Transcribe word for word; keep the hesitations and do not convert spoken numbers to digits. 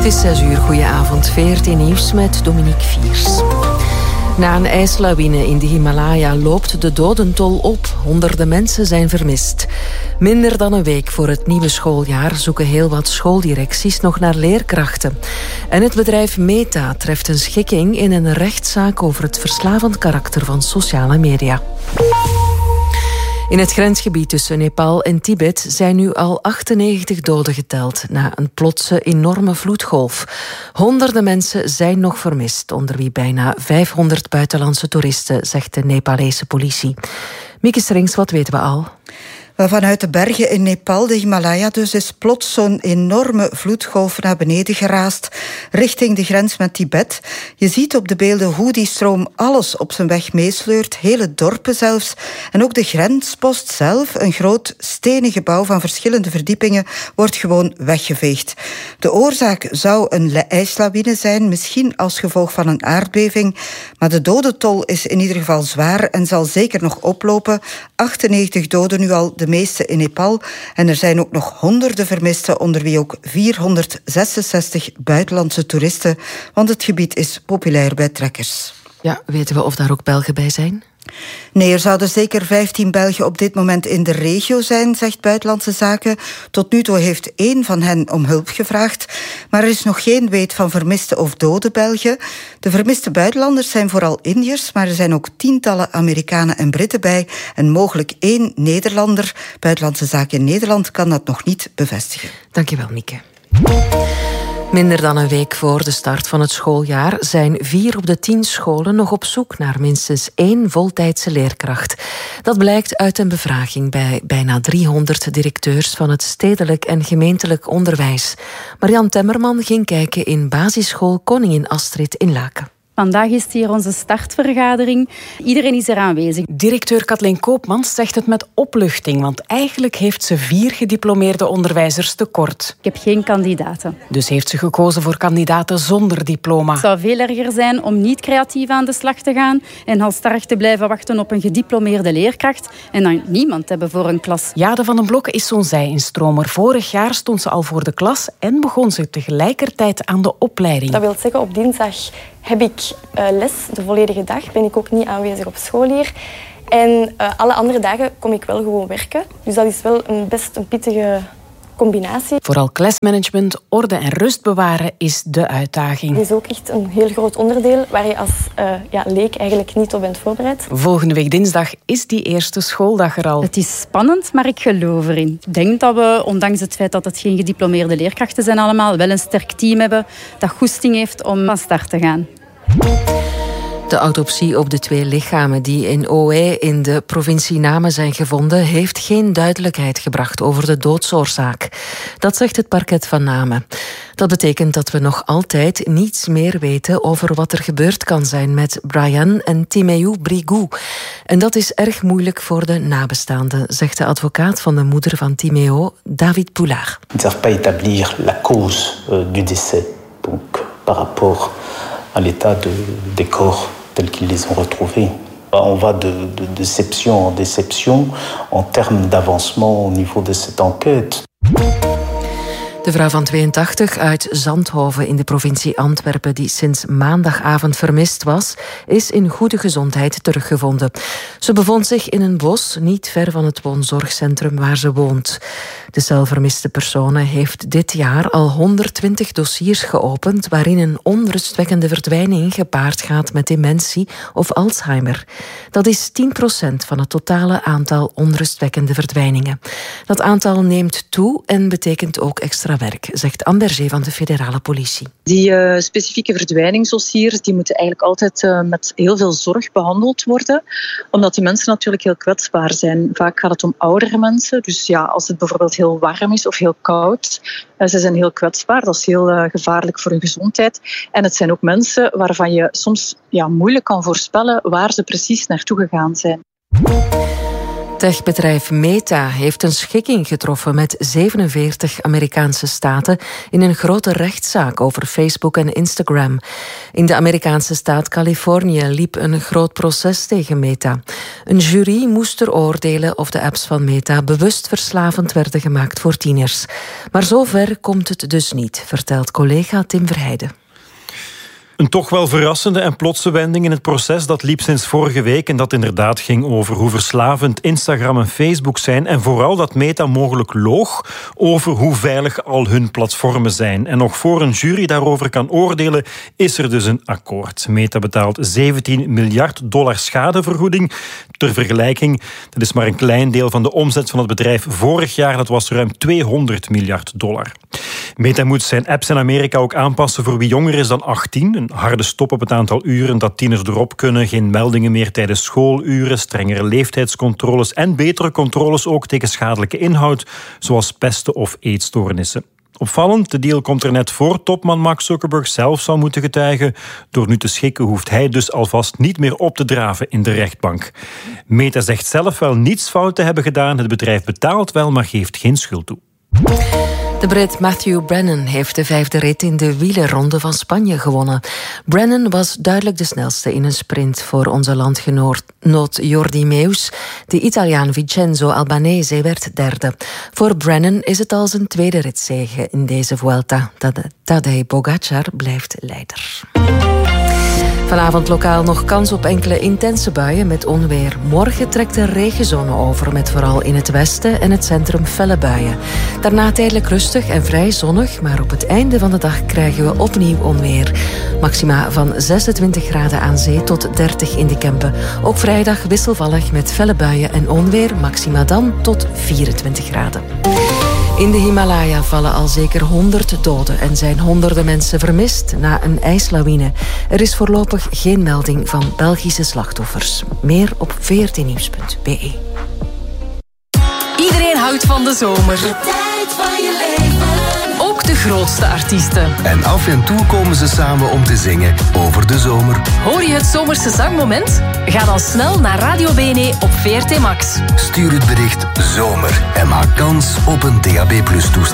Het is zes uur, goedenavond. V R T Nieuws met Dominique Viers. Na een ijslawine in de Himalaya loopt de dodentol op. Honderden mensen zijn vermist. Minder dan een week voor het nieuwe schooljaar zoeken heel wat schooldirecties nog naar leerkrachten. En het bedrijf Meta treft een schikking in een rechtszaak over het verslavend karakter van sociale media. In het grensgebied tussen Nepal en Tibet zijn nu al achtennegentig doden geteld na een plotse enorme vloedgolf. Honderden mensen zijn nog vermist, onder wie bijna vijfhonderd buitenlandse toeristen, zegt de Nepalese politie. Mieke Strings, wat weten we al? Vanuit de bergen in Nepal, de Himalaya dus, is plots zo'n enorme vloedgolf naar beneden geraast, richting de grens met Tibet. Je ziet op de beelden hoe die stroom alles op zijn weg meesleurt, hele dorpen zelfs. En ook de grenspost zelf, een groot stenen gebouw van verschillende verdiepingen, wordt gewoon weggeveegd. De oorzaak zou een ijslawine zijn, misschien als gevolg van een aardbeving. Maar de dodentol is in ieder geval zwaar en zal zeker nog oplopen. achtennegentig doden nu al, de meeste in Nepal. En er zijn ook nog honderden vermisten, onder wie ook vierhonderdzesenzestig buitenlandse toeristen. Want het gebied is populair bij trekkers. Ja, weten we of daar ook Belgen bij zijn? Nee, er zouden zeker vijftien Belgen op dit moment in de regio zijn, zegt Buitenlandse Zaken. Tot nu toe heeft één van hen om hulp gevraagd. Maar er is nog geen weet van vermiste of dode Belgen. De vermiste buitenlanders zijn vooral Indiërs, maar er zijn ook tientallen Amerikanen en Britten bij. En mogelijk één Nederlander. Buitenlandse Zaken in Nederland kan dat nog niet bevestigen. Dankjewel, Mieke. Minder dan een week voor de start van het schooljaar zijn vier op de tien scholen nog op zoek naar minstens één voltijdse leerkracht. Dat blijkt uit een bevraging bij bijna driehonderd directeurs van het stedelijk en gemeentelijk onderwijs. Marian Temmerman ging kijken in basisschool Koningin Astrid in Laken. Vandaag is hier onze startvergadering. Iedereen is er aanwezig. Directeur Kathleen Koopmans zegt het met opluchting, want eigenlijk heeft ze vier gediplomeerde onderwijzers tekort. Ik heb geen kandidaten. Dus heeft ze gekozen voor kandidaten zonder diploma. Het zou veel erger zijn om niet creatief aan de slag te gaan en halstarrig te blijven wachten op een gediplomeerde leerkracht en dan niemand hebben voor een klas. Jade van den Blokke is zo'n zij-instromer. Vorig jaar stond ze al voor de klas en begon ze tegelijkertijd aan de opleiding. Dat wil zeggen, op dinsdag heb ik uh, les, de volledige dag. Ben ik ook niet aanwezig op school hier. En uh, alle andere dagen kom ik wel gewoon werken. Dus dat is wel een best een pittige combinatie. Vooral klasmanagement, orde en rust bewaren is de uitdaging. Het is ook echt een heel groot onderdeel waar je als uh, ja, leek eigenlijk niet op bent voorbereid. Volgende week dinsdag is die eerste schooldag er al. Het is spannend, maar ik geloof erin. Ik denk dat we, ondanks het feit dat het geen gediplomeerde leerkrachten zijn allemaal, wel een sterk team hebben dat goesting heeft om van start te gaan. De autopsie op de twee lichamen die in Ohaï in de provincie Namen zijn gevonden, heeft geen duidelijkheid gebracht over de doodsoorzaak. Dat zegt het parket van Namen. Dat betekent dat we nog altijd niets meer weten over wat er gebeurd kan zijn met Brian en Timéo Brigou. En dat is erg moeilijk voor de nabestaanden, zegt de advocaat van de moeder van Timéo, David Poulard. Ils ne savent pas établir la cause du décès. Donc, par rapport à l'état de, des corps tels qu'ils les ont retrouvés. On va de, de déception en déception en termes d'avancement au niveau de cette enquête. De vrouw van tweeëntachtig uit Zandhoven in de provincie Antwerpen, die sinds maandagavond vermist was, is in goede gezondheid teruggevonden. Ze bevond zich in een bos, niet ver van het woonzorgcentrum waar ze woont. De cel vermiste personen heeft dit jaar al honderdtwintig dossiers geopend waarin een onrustwekkende verdwijning gepaard gaat met dementie of Alzheimer. Dat is tien procent van het totale aantal onrustwekkende verdwijningen. Dat aantal neemt toe en betekent ook extra werk, zegt Amberger van de federale politie. Die uh, specifieke verdwijningsdossiers die moeten eigenlijk altijd uh, met heel veel zorg behandeld worden, omdat die mensen natuurlijk heel kwetsbaar zijn. Vaak gaat het om oudere mensen, dus ja, als het bijvoorbeeld heel warm is of heel koud, uh, ze zijn heel kwetsbaar, dat is heel uh, gevaarlijk voor hun gezondheid. En het zijn ook mensen waarvan je soms ja, moeilijk kan voorspellen waar ze precies naartoe gegaan zijn. Techbedrijf Meta heeft een schikking getroffen met zevenenveertig Amerikaanse staten in een grote rechtszaak over Facebook en Instagram. In de Amerikaanse staat Californië liep een groot proces tegen Meta. Een jury moest er oordelen of de apps van Meta bewust verslavend werden gemaakt voor tieners. Maar zover komt het dus niet, vertelt collega Tim Verheijden. Een toch wel verrassende en plotse wending in het proces dat liep sinds vorige week en dat inderdaad ging over hoe verslavend Instagram en Facebook zijn en vooral dat Meta mogelijk loog over hoe veilig al hun platformen zijn. En nog voor een jury daarover kan oordelen, is er dus een akkoord. Meta betaalt zeventien miljard dollar schadevergoeding. Ter vergelijking, dat is maar een klein deel van de omzet van het bedrijf vorig jaar. Dat was ruim tweehonderd miljard dollar. Meta moet zijn apps in Amerika ook aanpassen voor wie jonger is dan achttien. Een harde stop op het aantal uren dat tieners erop kunnen. Geen meldingen meer tijdens schooluren. Strengere leeftijdscontroles en betere controles ook tegen schadelijke inhoud, zoals pesten of eetstoornissen. Opvallend, de deal komt er net voor topman Mark Zuckerberg zelf zou moeten getuigen. Door nu te schikken hoeft hij dus alvast niet meer op te draven in de rechtbank. Meta zegt zelf wel niets fout te hebben gedaan. Het bedrijf betaalt wel, maar geeft geen schuld toe. De Brit Matthew Brennan heeft de vijfde rit in de wielerronde van Spanje gewonnen. Brennan was duidelijk de snelste in een sprint voor onze landgenoot Jordi Meus. De Italiaan Vincenzo Albanese werd derde. Voor Brennan is het al zijn tweede ritzege in deze Vuelta. Tadej Pogacar blijft leider. Vanavond lokaal nog kans op enkele intense buien met onweer. Morgen trekt de regenzone over met vooral in het westen en het centrum felle buien. Daarna tijdelijk rustig en vrij zonnig, maar op het einde van de dag krijgen we opnieuw onweer. Maxima van zesentwintig graden aan zee tot dertig in de Kempen. Ook vrijdag wisselvallig met felle buien en onweer, maxima dan tot vierentwintig graden. In de Himalaya vallen al zeker honderd doden en zijn honderden mensen vermist na een ijslawine. Er is voorlopig geen melding van Belgische slachtoffers. Meer op v r t nieuws punt b e. Iedereen houdt van de zomer. De tijd van je leven. Ook de grootste artiesten. En af en toe komen ze samen om te zingen over de zomer. Hoor je het zomerse zangmoment? Ga dan snel naar Radio B N E op V R T Max. Stuur het bericht zomer en maak kans op een D A B plus toestel.